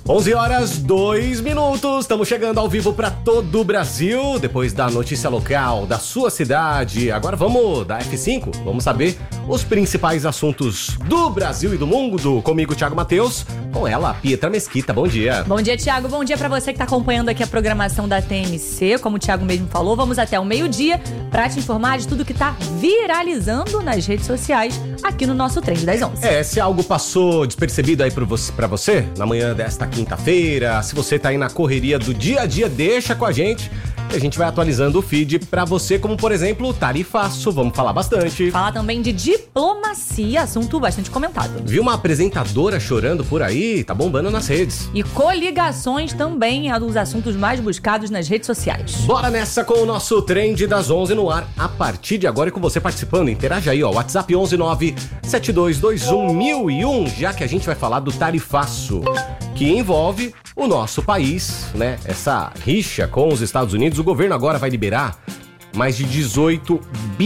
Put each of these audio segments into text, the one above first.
11 horas, 2 minutos, estamos chegando ao vivo para todo o Brasil, depois da notícia local da sua cidade. Agora vamos da F5, vamos saber os principais assuntos do Brasil e do mundo. Comigo, Thiago Matheus, com ela, Pietra Mesquita. Bom dia. Bom dia, Thiago. Bom dia para você que está acompanhando aqui a programação da TMC. Como o Thiago mesmo falou, vamos até o meio-dia para te informar de tudo que está viralizando nas redes sociais aqui no nosso Trend das 11. Se algo passou despercebido aí pra você, na manhã desta quinta-feira, se você tá aí na correria do dia a dia, deixa com a gente. A gente vai atualizando o feed pra você, como por exemplo, o tarifaço, vamos falar bastante. Falar também de diplomacia, assunto bastante comentado. Viu uma apresentadora chorando por aí? Tá bombando nas redes. E coligações também é um dos assuntos mais buscados nas redes sociais. Bora nessa com o nosso Trend das 11 no ar, a partir de agora e com você participando. Interaja aí, ó, WhatsApp 11972211001, já que a gente vai falar do tarifaço, que envolve o nosso país, né? Essa rixa com os Estados Unidos. O governo agora vai liberar mais de 18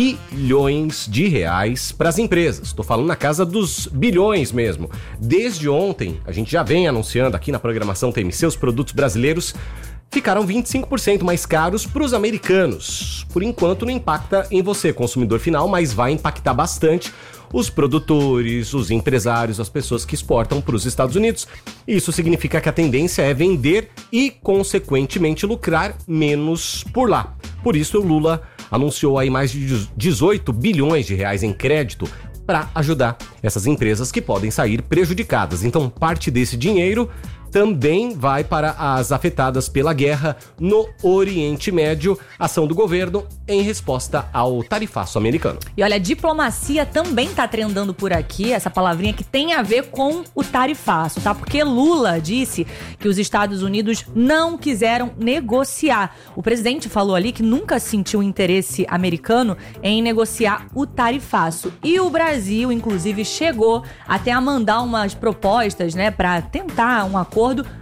bilhões de reais para as empresas. Estou falando na casa dos bilhões mesmo. Desde ontem, a gente já vem anunciando aqui na programação TMC, os produtos brasileiros ficaram 25% mais caros para os americanos. Por enquanto não impacta em você, consumidor final, mas vai impactar bastante os produtores, os empresários, as pessoas que exportam para os Estados Unidos. Isso significa que a tendência é vender e, consequentemente, lucrar menos por lá. Por isso, o Lula anunciou aí mais de 18 bilhões de reais em crédito para ajudar essas empresas que podem sair prejudicadas. Então, parte desse dinheiro também vai para as afetadas pela guerra no Oriente Médio, ação do governo em resposta ao tarifaço americano. E olha, a diplomacia também tá trendando por aqui, essa palavrinha que tem a ver com o tarifaço, tá? Porque Lula disse que os Estados Unidos não quiseram negociar. O presidente falou ali que nunca sentiu interesse americano em negociar o tarifaço. E o Brasil, inclusive, chegou até a mandar umas propostas, né, para tentar um acordo,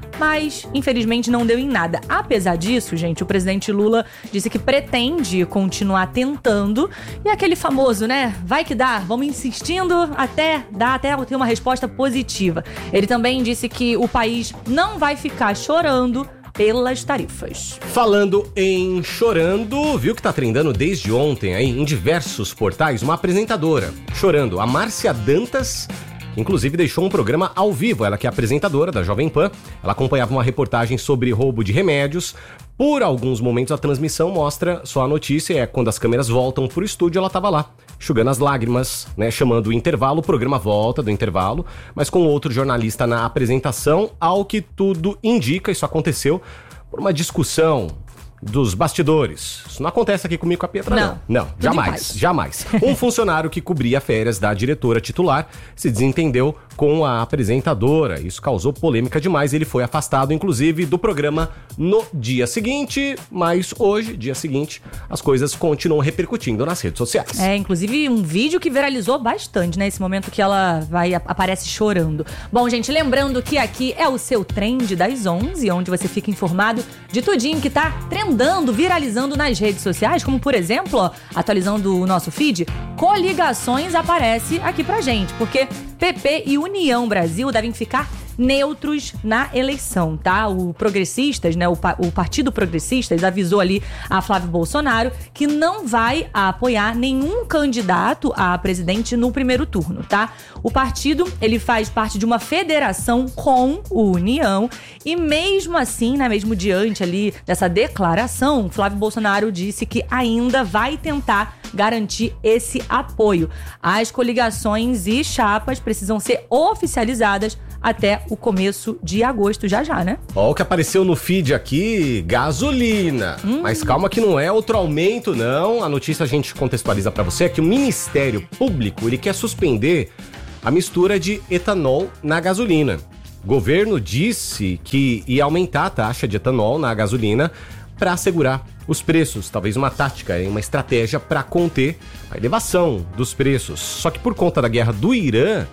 mas infelizmente não deu em nada. Apesar disso, gente, o presidente Lula disse que pretende continuar tentando, e aquele famoso, né, vai que dá, vamos insistindo até ter uma resposta positiva. Ele também disse que o país não vai ficar chorando pelas tarifas. Falando em chorando, viu que tá trendando desde ontem aí em diversos portais uma apresentadora chorando, a Márcia Dantas. Inclusive deixou um programa ao vivo, ela que é apresentadora da Jovem Pan. Ela acompanhava uma reportagem sobre roubo de remédios. Por alguns momentos a transmissão mostra só a notícia, quando as câmeras voltam pro estúdio, ela tava lá, enxugando as lágrimas, né, chamando o intervalo. O programa volta do intervalo, mas com outro jornalista na apresentação. Ao que tudo indica, isso aconteceu por uma discussão dos bastidores. Isso não acontece aqui comigo com a Pietra, não. Jamais. Um funcionário que cobria férias da diretora titular se desentendeu com a apresentadora. Isso causou polêmica demais. Ele foi afastado, inclusive, do programa no dia seguinte. Mas hoje, dia seguinte, as coisas continuam repercutindo nas redes sociais. Inclusive um vídeo que viralizou bastante, né? Esse momento que ela aparece chorando. Bom, gente, lembrando que aqui é o seu Trend das 11, onde você fica informado de tudinho que tá trendando, viralizando nas redes sociais, como por exemplo, ó, atualizando o nosso feed, coligações aparece aqui pra gente, porque PP e União Brasil devem ficar neutros na eleição, tá? O Progressistas, né, o Partido Progressistas avisou ali a Flávio Bolsonaro que não vai apoiar nenhum candidato a presidente no primeiro turno, tá? O partido, ele faz parte de uma federação com o União e mesmo assim, né, mesmo diante ali dessa declaração, Flávio Bolsonaro disse que ainda vai tentar garantir esse apoio. As coligações e chapas precisam ser oficializadas até o começo de agosto, já, né? Ó, o que apareceu no feed aqui, gasolina. Mas calma que não é outro aumento, não. A notícia a gente contextualiza pra você, é que o Ministério Público, ele quer suspender a mistura de etanol na gasolina. O governo disse que ia aumentar a taxa de etanol na gasolina para assegurar os preços, talvez uma tática, uma estratégia para conter a elevação dos preços. Só que por conta da guerra do Irã,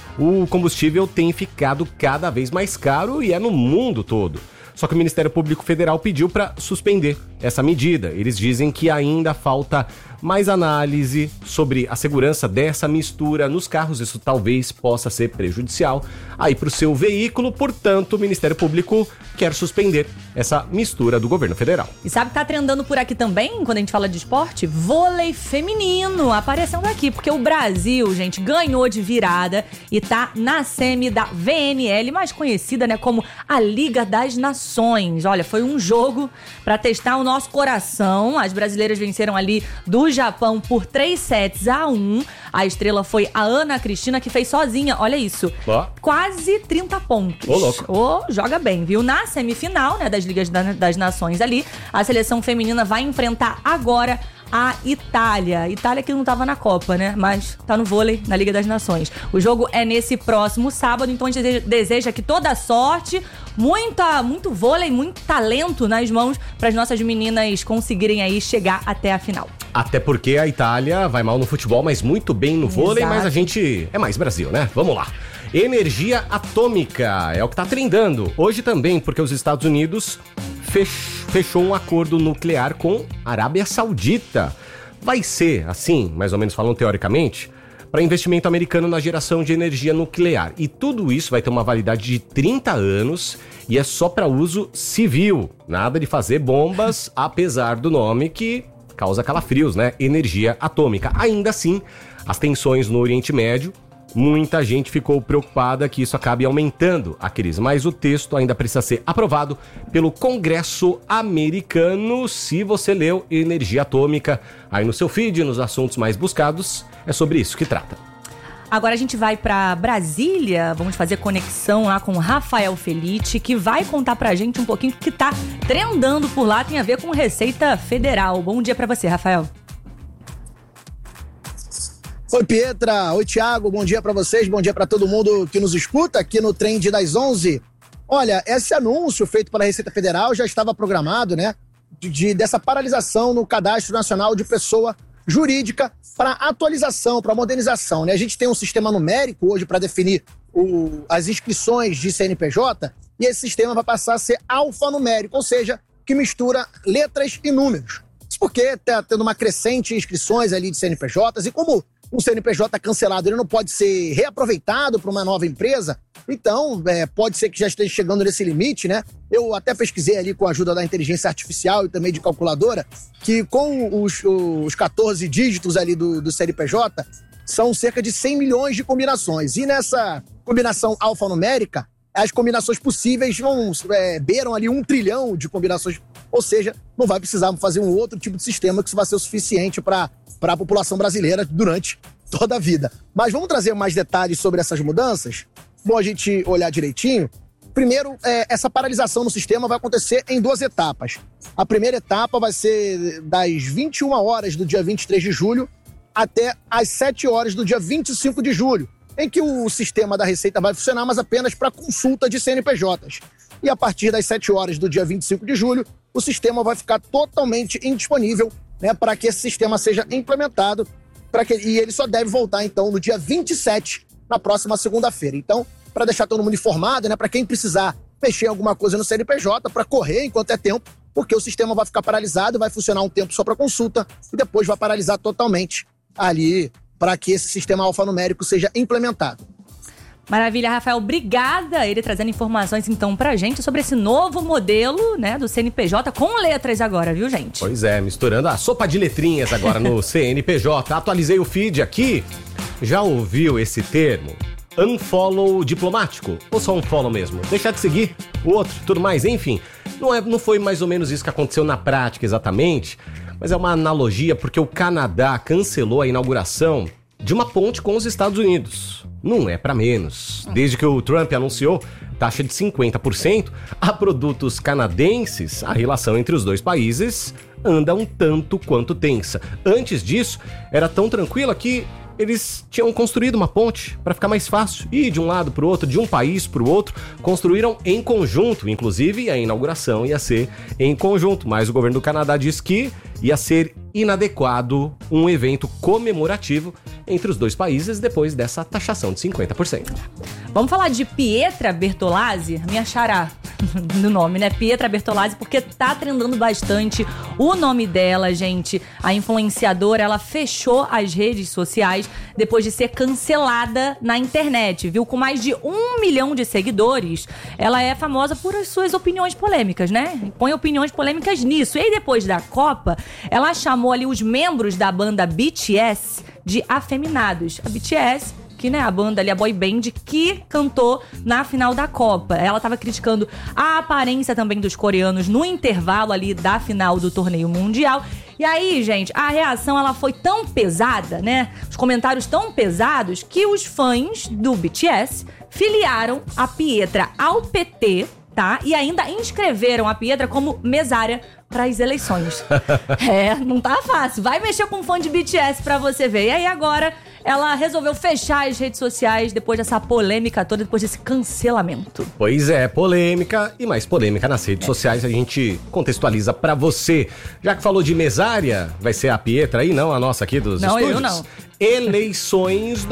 o combustível tem ficado cada vez mais caro e é no mundo todo. Só que o Ministério Público Federal pediu para suspender essa medida. Eles dizem que ainda falta mais análise sobre a segurança dessa mistura nos carros. Isso talvez possa ser prejudicial aí para o seu veículo. Portanto, o Ministério Público quer suspender essa mistura do governo federal. E sabe que tá trendando por aqui também, quando a gente fala de esporte? Vôlei feminino aparecendo aqui, porque o Brasil, gente, ganhou de virada e tá na semi da VNL, mais conhecida, né, como a Liga das Nações. Olha, foi um jogo para testar o nosso coração. As brasileiras venceram ali do Japão por 3-1. A estrela foi a Ana Cristina, que fez sozinha, olha isso, quase 30 pontos. Ô, louco. Joga bem, viu? Na semifinal, né, das Ligas das Nações ali, a seleção feminina vai enfrentar agora a Itália. Itália que não tava na Copa, né? Mas tá no vôlei, na Liga das Nações. O jogo é nesse próximo sábado, então a gente deseja que toda sorte, muito vôlei, muito talento nas mãos para as nossas meninas conseguirem aí chegar até a final. Até porque a Itália vai mal no futebol, mas muito bem no vôlei. Exato. Mas a gente é mais Brasil, né? Vamos lá. Energia atômica é o que tá trendando. Hoje também, porque os Estados Unidos fechou um acordo nuclear com a Arábia Saudita. Vai ser, assim, mais ou menos falando teoricamente, para investimento americano na geração de energia nuclear. E tudo isso vai ter uma validade de 30 anos e é só para uso civil. Nada de fazer bombas, apesar do nome que causa calafrios, né? Energia atômica. Ainda assim, as tensões no Oriente Médio, muita gente ficou preocupada que isso acabe aumentando a crise, mas o texto ainda precisa ser aprovado pelo Congresso americano. Se você leu Energia Atômica aí no seu feed, nos assuntos mais buscados, é sobre isso que trata. Agora a gente vai para Brasília, vamos fazer conexão lá com o Rafael Felice, que vai contar pra gente um pouquinho o que tá trendando por lá, tem a ver com Receita Federal. Bom dia pra você, Rafael. Oi, Pietra. Oi, Thiago. Bom dia pra vocês, bom dia pra todo mundo que nos escuta aqui no Trend das 11. Olha, esse anúncio feito pela Receita Federal já estava programado, né, dessa paralisação no Cadastro Nacional de Pessoa Jurídica para atualização, para modernização, né? A gente tem um sistema numérico hoje para definir as inscrições de CNPJ e esse sistema vai passar a ser alfanumérico, ou seja, que mistura letras e números. Isso porque está tendo uma crescente inscrições ali de CNPJs e como um CNPJ cancelado ele não pode ser reaproveitado para uma nova empresa, então pode ser que já esteja chegando nesse limite, né? Eu até pesquisei ali com a ajuda da inteligência artificial e também de calculadora, que com os 14 dígitos ali do CNPJ, são cerca de 100 milhões de combinações. E nessa combinação alfanumérica, as combinações possíveis beiram ali 1 trilhão de combinações, ou seja, não vai precisar fazer um outro tipo de sistema que isso vai ser o suficiente para a população brasileira durante toda a vida. Mas vamos trazer mais detalhes sobre essas mudanças? Bom, a gente olhar direitinho. Primeiro, essa paralisação no sistema vai acontecer em 2 etapas. A primeira etapa vai ser das 21 horas do dia 23 de julho até as 7 horas do dia 25 de julho, em que o sistema da Receita vai funcionar, mas apenas para consulta de CNPJs. E a partir das 7 horas do dia 25 de julho, o sistema vai ficar totalmente indisponível, né, para que esse sistema seja implementado, e ele só deve voltar, então, no dia 27, na próxima segunda-feira. Então, para deixar todo mundo informado, né, para quem precisar mexer em alguma coisa no CNPJ, para correr enquanto é tempo, porque o sistema vai ficar paralisado, vai funcionar um tempo só para consulta, e depois vai paralisar totalmente ali, para que esse sistema alfanumérico seja implementado. Maravilha, Rafael. Obrigada. Ele trazendo informações, então, pra gente sobre esse novo modelo, né, do CNPJ com letras agora, viu, gente? Pois é, misturando a sopa de letrinhas agora no CNPJ. Atualizei o feed aqui. Já ouviu esse termo? Unfollow diplomático? Ou só unfollow mesmo? Deixar de seguir o outro, tudo mais, enfim. Não foi mais ou menos isso que aconteceu na prática exatamente, mas é uma analogia porque o Canadá cancelou a inauguração de uma ponte com os Estados Unidos. Não é pra menos. Desde que o Trump anunciou taxa de 50% a produtos canadenses, a relação entre os dois países anda um tanto quanto tensa. Antes disso, era tão tranquila que eles tinham construído uma ponte para ficar mais fácil ir de um lado para o outro, de um país para o outro. Construíram em conjunto, inclusive a inauguração ia ser em conjunto, mas o governo do Canadá disse que ia ser inadequado um evento comemorativo entre os dois países depois dessa taxação de 50%. Vamos falar de Pietra Bertolazzi, minha xará. no nome, né? Pietra Bertolazzi, porque tá trendando bastante o nome dela, gente. A influenciadora, ela fechou as redes sociais depois de ser cancelada na internet, viu? Com mais de 1 milhão de seguidores, ela é famosa por as suas opiniões polêmicas, né? Põe opiniões polêmicas nisso. E aí, depois da Copa, ela chamou ali os membros da banda BTS de afeminados. A BTS, que, né, a banda ali, a boy band, que cantou na final da Copa. Ela tava criticando a aparência também dos coreanos no intervalo ali da final do torneio mundial. E aí, gente, a reação, ela foi tão pesada, né? Os comentários tão pesados que os fãs do BTS filiaram a Pietra ao PT, tá? E ainda inscreveram a Pietra como mesária para as eleições. Não tá fácil. Vai mexer com um fã de BTS pra você ver. E aí agora ela resolveu fechar as redes sociais depois dessa polêmica toda, depois desse cancelamento. Pois é, polêmica e mais polêmica nas redes sociais, a gente contextualiza pra você. Já que falou de mesária, vai ser a Pietra aí, não a nossa aqui dos estúdios? Eu não. Eleições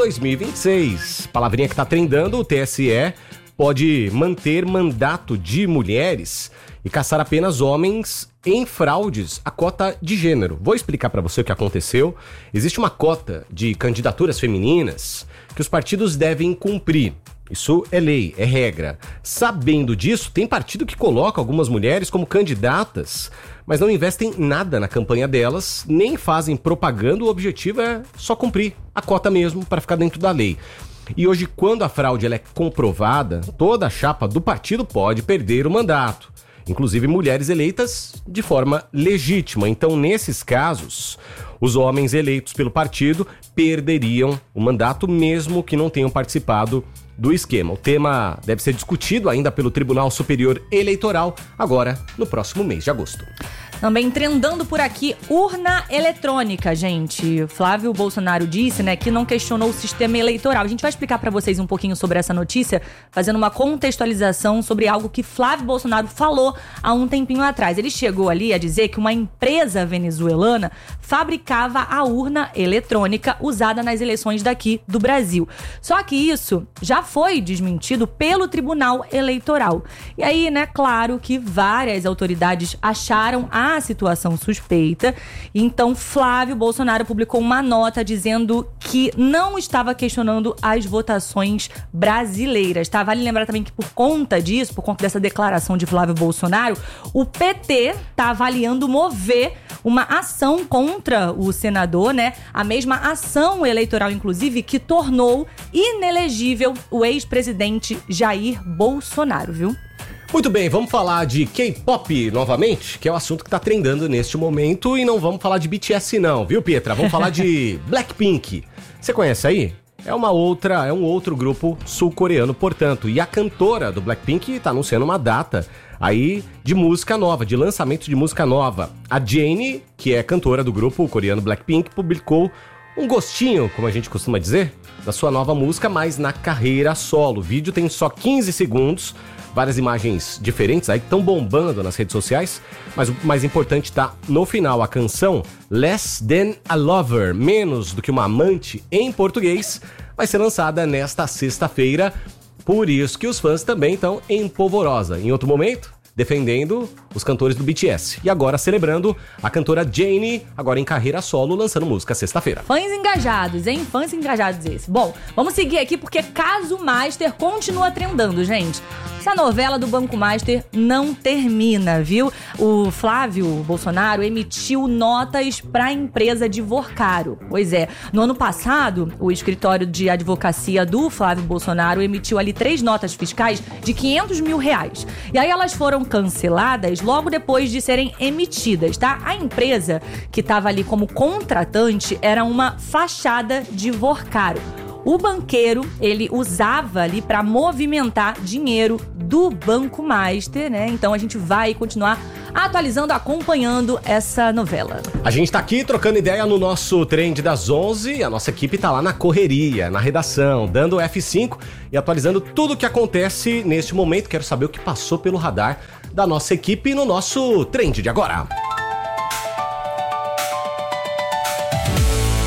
2026. Palavrinha que tá trendando, o TSE pode manter mandato de mulheres e caçar apenas homens em fraudes à cota de gênero. Vou explicar para você o que aconteceu. Existe uma cota de candidaturas femininas que os partidos devem cumprir. Isso é lei, é regra. Sabendo disso, tem partido que coloca algumas mulheres como candidatas, mas não investem nada na campanha delas, nem fazem propaganda. O objetivo é só cumprir a cota mesmo para ficar dentro da lei. E hoje, quando a fraude ela é comprovada, toda a chapa do partido pode perder o mandato. Inclusive mulheres eleitas de forma legítima. Então, nesses casos, os homens eleitos pelo partido perderiam o mandato mesmo que não tenham participado do esquema. O tema deve ser discutido ainda pelo Tribunal Superior Eleitoral, agora no próximo mês de agosto. Também trendando por aqui, urna eletrônica, gente. Flávio Bolsonaro disse, né, que não questionou o sistema eleitoral. A gente vai explicar pra vocês um pouquinho sobre essa notícia, fazendo uma contextualização sobre algo que Flávio Bolsonaro falou há um tempinho atrás. Ele chegou ali a dizer que uma empresa venezuelana fabricava a urna eletrônica usada nas eleições daqui do Brasil. Só que isso já foi desmentido pelo Tribunal Eleitoral. E aí, né, claro que várias autoridades acharam a situação suspeita. Então, Flávio Bolsonaro publicou uma nota dizendo que não estava questionando as votações brasileiras, tá? Vale lembrar também que por conta disso, por conta dessa declaração de Flávio Bolsonaro, o PT tá avaliando mover uma ação contra o senador, né? A mesma ação eleitoral, inclusive, que tornou inelegível o ex-presidente Jair Bolsonaro, viu? Muito bem, vamos falar de K-pop novamente, que é o assunto que tá trendando neste momento, e não vamos falar de BTS não, viu, Pietra? Vamos falar de Blackpink. Você conhece aí? É um outro grupo sul-coreano, portanto, e a cantora do Blackpink tá anunciando uma data aí de música nova, de lançamento de música nova. A Jennie, que é cantora do grupo coreano Blackpink, publicou um gostinho, como a gente costuma dizer, da sua nova música, mas na carreira solo. O vídeo tem só 15 segundos, várias imagens diferentes aí que estão bombando nas redes sociais, mas o mais importante está no final. A canção Less Than a Lover, menos do que uma amante em português, vai ser lançada nesta sexta-feira. Por isso que os fãs também estão em polvorosa. Em outro momento, defendendo os cantores do BTS. E agora celebrando a cantora Jennie, agora em carreira solo, lançando música sexta-feira. Fãs engajados, hein? Fãs engajados esse. Bom, vamos seguir aqui porque Caso Master continua trendando, gente. Essa novela do Banco Master não termina, viu? O Flávio Bolsonaro emitiu notas para a empresa Divorcaro. Pois é, no ano passado, o escritório de advocacia do Flávio Bolsonaro emitiu ali 3 notas fiscais de R$500 mil. E aí elas foram canceladas logo depois de serem emitidas, tá? A empresa que estava ali como contratante era uma fachada Divorcaro. O banqueiro, ele usava ali para movimentar dinheiro do Banco Master, né? Então a gente vai continuar atualizando, acompanhando essa novela. A gente tá aqui trocando ideia no nosso Trend das 11, a nossa equipe tá lá na correria, na redação, dando F5 e atualizando tudo o que acontece neste momento. Quero saber o que passou pelo radar da nossa equipe no nosso Trend de agora.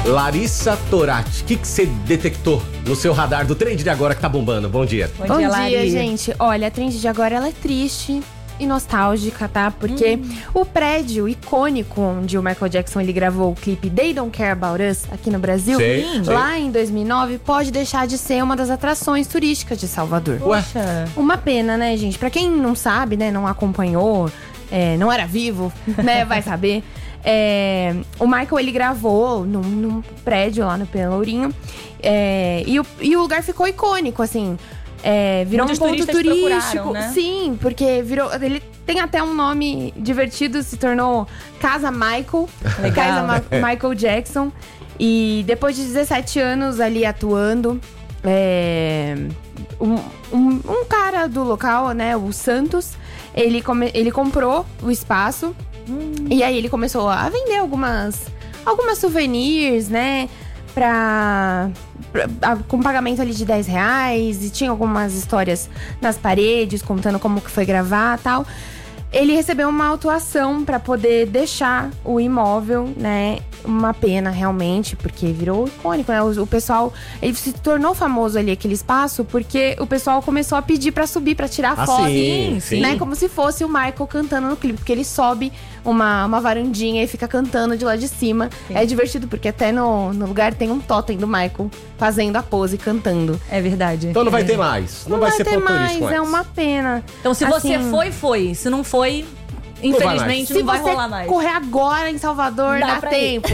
Larissa Torati, o que você detectou no seu radar do trend de agora que tá bombando? Bom dia. Bom dia, gente. Olha, a trend de agora, ela é triste e nostálgica, tá? Porque o prédio icônico onde o Michael Jackson ele gravou o clipe They Don't Care About Us aqui no Brasil, lá em 2009, pode deixar de ser uma das atrações turísticas de Salvador. Poxa. Uma pena, né, gente? Pra quem não sabe, né, não acompanhou, não era vivo, né, vai saber. O Michael, ele gravou num prédio lá no Pelourinho. E o lugar ficou icônico, assim. Virou muitos um ponto turístico. Né? Sim, porque virou. Ele tem até um nome divertido, se tornou Casa Michael. Casa Michael Jackson. E depois de 17 anos ali atuando, um cara do local, né, o Santos, ele comprou o espaço. E aí ele começou a vender algumas souvenirs, né? Com pagamento ali de R$10. E tinha algumas histórias nas paredes, contando como que foi gravar e tal. Ele recebeu uma autuação pra poder deixar o imóvel, né? Uma pena, realmente, porque virou icônico, né? O pessoal, ele se tornou famoso ali, aquele espaço, porque o pessoal começou a pedir pra subir, pra tirar foto. Sim. Né? Como se fosse o Michael cantando no clipe, porque ele sobe uma varandinha e fica cantando de lá de cima. Sim. É divertido, porque até no lugar tem um totem do Michael fazendo a pose, cantando. É verdade. Então não vai ter mais. Não vai ser ponto turístico mais. É uma pena. Então se você foi. Se não foi, infelizmente não vai rolar mais. Se você correr agora em Salvador, dá tempo.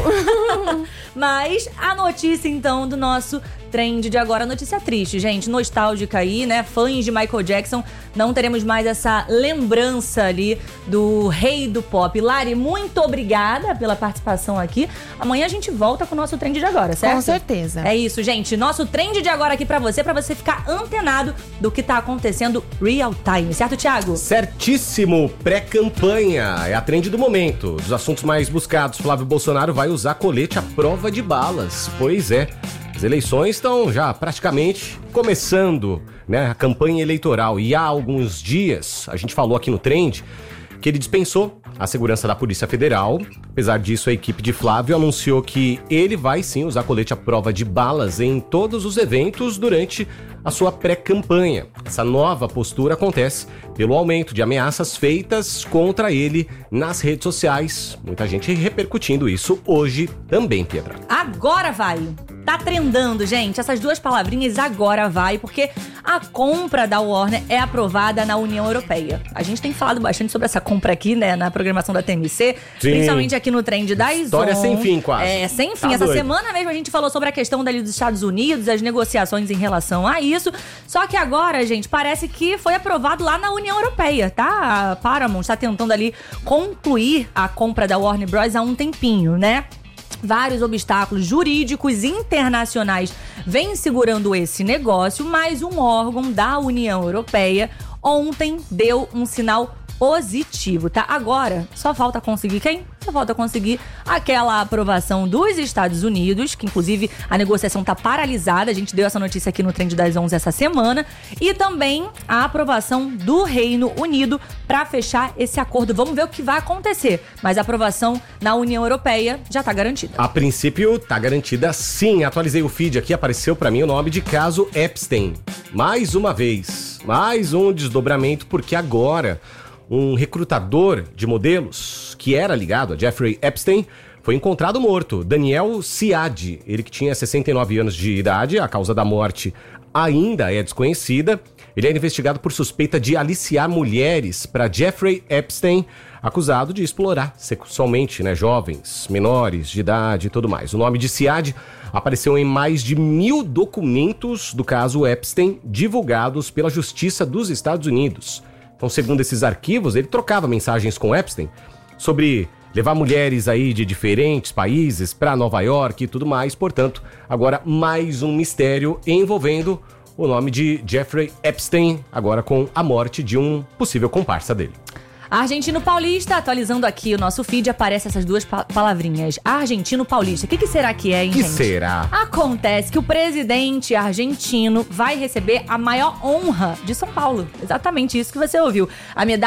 Mas a notícia, então, do nosso trend de agora, notícia triste, gente, nostálgica aí, né? Fãs de Michael Jackson, não teremos mais essa lembrança ali do rei do pop. Lari, muito obrigada pela participação aqui. Amanhã a gente volta com o nosso trend de agora, certo? Com certeza. É isso, gente. Nosso trend de agora aqui pra você ficar antenado do que tá acontecendo real time, certo, Thiago? Certíssimo. Pré-campanha é a trend do momento. Dos assuntos mais buscados, Flávio Bolsonaro vai usar colete à prova de balas. Pois é. As eleições estão já praticamente começando, né? A campanha eleitoral. E há alguns dias, a gente falou aqui no Trend, que ele dispensou a segurança da Polícia Federal. Apesar disso, a equipe de Flávio anunciou que ele vai sim usar colete à prova de balas em todos os eventos durante a sua pré-campanha. Essa nova postura acontece pelo aumento de ameaças feitas contra ele nas redes sociais. Muita gente repercutindo isso hoje também, Pietra. Agora vai! Tá trendando, gente. Essas duas palavrinhas, agora vai, porque a compra da Warner é aprovada na União Europeia. A gente tem falado bastante sobre essa compra aqui, né, na programação da TMC, principalmente aqui no Trend da Izon. História sem fim, quase. Sem fim. Tá Essa doido. semana mesmo a gente falou sobre a questão dali dos Estados Unidos, as negociações em relação a isso. Só que agora, gente, parece que foi aprovado lá na União Europeia, tá? A Paramount tá tentando ali concluir a compra da Warner Bros. Há um tempinho, né? Vários obstáculos jurídicos internacionais vêm segurando esse negócio, mas um órgão da União Europeia ontem deu um sinal positivo, tá? Agora, só falta conseguir quem? Só falta conseguir aquela aprovação dos Estados Unidos, que inclusive a negociação tá paralisada, a gente deu essa notícia aqui no Trend das 11 essa semana, e também a aprovação do Reino Unido para fechar esse acordo. Vamos ver o que vai acontecer, mas a aprovação na União Europeia já tá garantida. A princípio, tá garantida sim. Atualizei o feed aqui, apareceu pra mim o nome de caso Epstein. Mais uma vez, mais um desdobramento, porque agora um recrutador de modelos que era ligado a Jeffrey Epstein foi encontrado morto. Daniel Siad, ele que tinha 69 anos de idade, a causa da morte ainda é desconhecida. Ele era investigado por suspeita de aliciar mulheres para Jeffrey Epstein, acusado de explorar sexualmente, né, jovens, menores de idade e tudo mais. O nome de Siad apareceu em mais de 1000 documentos do caso Epstein divulgados pela Justiça dos Estados Unidos. Então, segundo esses arquivos, ele trocava mensagens com Epstein sobre levar mulheres aí de diferentes países para Nova York e tudo mais. Portanto, agora mais um mistério envolvendo o nome de Jeffrey Epstein, agora com a morte de um possível comparsa dele. Argentino Paulista, atualizando aqui o nosso feed, aparecem essas duas palavrinhas. Argentino Paulista. O que será que é, hein, gente? Que será? Acontece que o presidente argentino vai receber a maior honra de São Paulo. Exatamente isso que você ouviu. A medalha